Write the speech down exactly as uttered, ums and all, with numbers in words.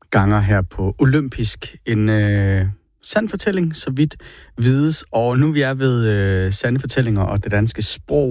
ganger her på Olympisk. En øh, sand fortælling, så vidt vides. Og nu vi er ved øh, sande fortællinger og det danske sprog,